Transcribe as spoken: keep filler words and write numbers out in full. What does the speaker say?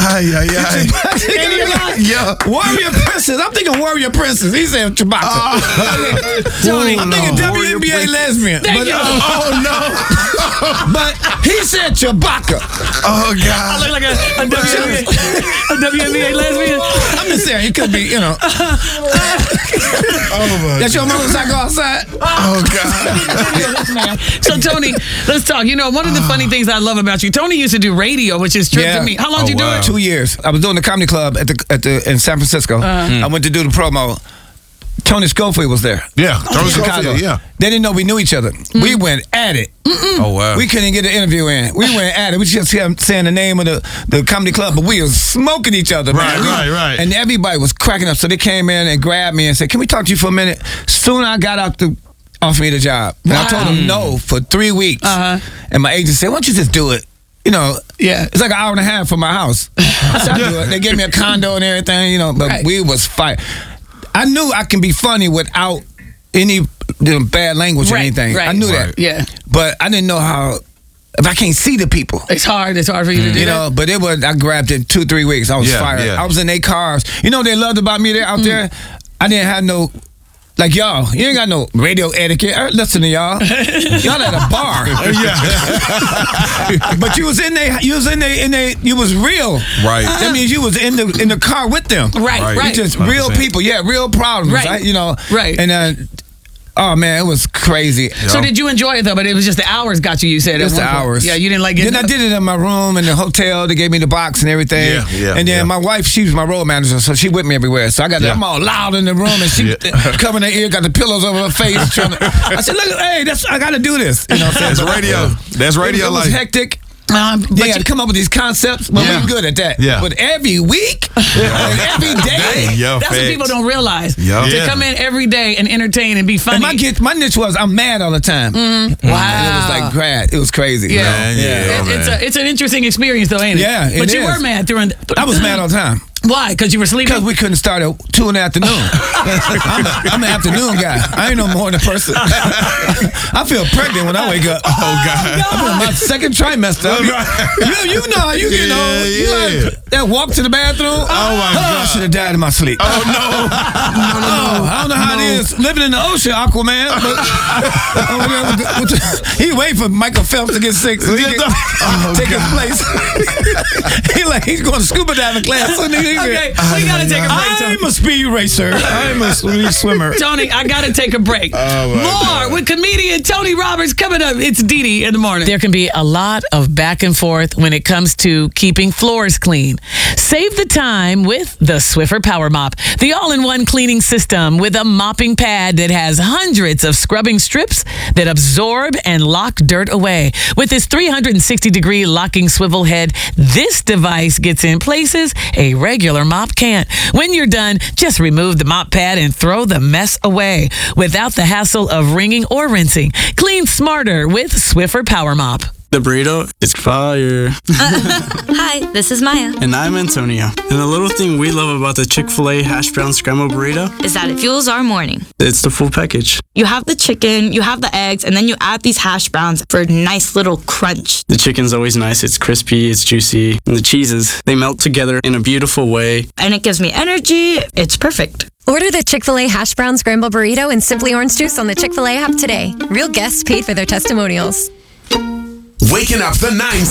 Ay, ay, ay. Yeah. Warrior Princess. I'm thinking Warrior Princess. He said Chewbacca. Oh. Tony, I'm no. thinking W Warrior N B A Princess. lesbian. Thank But, you. uh, Oh, no. but he said Chewbacca. Oh, I God. look like a, a, W N B A, a W N B A lesbian. I'm just saying, it could be, you know. Oh, my That's your motorcycle outside? Oh, God. So, Tony, let's talk. You know, one of the funny things I love about you, Tony used to do radio, which is trip Yeah. to me. How long Oh, did you do wow. it? Two years. I was doing the comedy club at the at the in San Francisco. I went to do the promo. Tony Schofield was there. Yeah. Tony Chicago. Schofield, yeah. They didn't know we knew each other. We went at it. Oh, wow. We couldn't get an interview in. We went at it. We just kept saying the name of the, the comedy club, but we was smoking each other, man. Right, We- right, right. And everybody was cracking up. So they came in and grabbed me and said, "Can we talk to you for a minute?" Soon I got out the offered me the job. And I told them no for three weeks. Uh-huh. And my agent said, "Why don't you just do it?" You know, Yeah. it's like an hour and a half from my house. I said, "I'll do it." They gave me a condo and everything, you know, but Right. we was fight. I knew I can be funny without any you know, bad language or Right, anything. right. I knew Right. that. Yeah. But I didn't know how, if I can't see the people. It's hard. It's hard for you to do You that. know, but it was, I grabbed it two, three weeks. I was Yeah, fired. yeah. I was in their cars. You know what they loved about me there out there? I didn't have no, like y'all, you ain't got no radio etiquette. I listen to y'all. Y'all at a bar. Yeah. But you was in there, you was in there, in there, you was real. Right. That means you was in the in the car with them. Right, Right. right. You just one hundred real percent. people, yeah, real problems, Right. right? You know, Right. And uh, oh man, it was crazy. So did you enjoy it though? But it was just the hours got you. You said at Just the one point. hours. Yeah, you didn't like it. Then I did it in my room in the hotel. They gave me the box and everything. Yeah, yeah, And then yeah. my wife, she was my road manager, so she with me everywhere. So I got, Yeah. I'm all loud in the room, and she Yeah. covering her ear, got the pillows over her face. Trying to, I said, "Look, hey, that's I got to do this." You know what I'm saying? That's radio. That's radio It was life. hectic. Um, They but had to come up with these concepts, but Yeah. we're good at that. Yeah. But every week, and every day, Yo, that's what facts. people don't realize. Yeah. To Yeah. come in every day and entertain and be funny. and my get, my niche was I'm mad all the time. Mm-hmm. Wow. And it was like grad. It was crazy. Yeah. Man, yeah, It- it's, man. a, it's an interesting experience though, ain't it? Yeah, it But you is. were mad during. I was mad all the time. Why? Because you were sleeping. Because we couldn't start at two in the afternoon. I'm, a, I'm an afternoon guy. I ain't no morning person. I feel pregnant when I wake up. Oh, God. I'm in my second trimester. You, you know how you get Yeah, old. You yeah. like that walk to the bathroom. Oh, my I God. should have died in my sleep. Oh, no. Oh, I don't know how it is living in the ocean, Aquaman. But he wait for Michael Phelps to get sick so he can Oh, take his place. he like he's going to scuba diving class. So he- Okay, we gotta take a break. Tony. I'm a speed racer. I'm a speed swimmer. Tony, I gotta take a break. Oh, my More God. with comedian Tony Roberts coming up. It's Dee Dee in the morning. There can be a lot of back and forth when it comes to keeping floors clean. Save the time with the Swiffer Power Mop, the all-in-one cleaning system with a mopping pad that has hundreds of scrubbing strips that absorb and lock dirt away. With its three hundred sixty degree locking swivel head, this device gets in places a regular mop can't. When you're done, just remove the mop pad and throw the mess away without the hassle of wringing or rinsing. Clean smarter with Swiffer Power Mop. The burrito is fire. Hi, this is Maya. And I'm Antonio. And the little thing we love about the Chick-fil-A hash brown scramble burrito, Is that it fuels our morning. it's the full package. You have the chicken, you have the eggs, and then you add these hash browns for a nice little crunch. The chicken's always nice. It's crispy, it's juicy. And the cheeses, they melt together in a beautiful way. And it gives me energy. It's perfect. Order the Chick-fil-A Hash Brown Scramble Burrito and Simply Orange Juice on the Chick-fil-A app today. Real guests paid for their testimonials. Waking up the nine